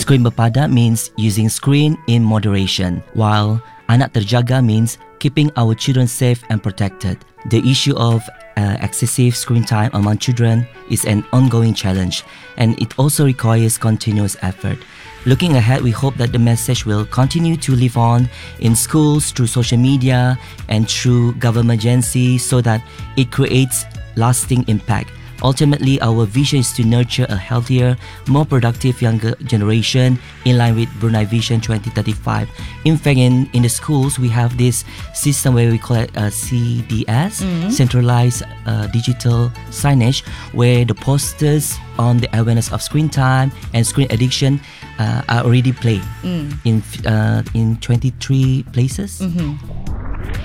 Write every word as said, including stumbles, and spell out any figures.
Screen berpada means using screen in moderation, while anak terjaga means keeping our children safe and protected. The issue of uh, excessive screen time among children is an ongoing challenge, and it also requires continuous effort. Looking ahead, we hope that the message will continue to live on in schools, through social media, and through government agencies so that it creates lasting impact. Ultimately, our vision is to nurture a healthier, more productive younger generation in line with Brunei Vision twenty thirty-five. In fact, in, in the schools, we have this system where we call it a C D S, mm-hmm. Centralized uh, Digital Signage, where the posters on the awareness of screen time and screen addiction uh, are already played mm. in uh, in twenty-three places. Mm-hmm.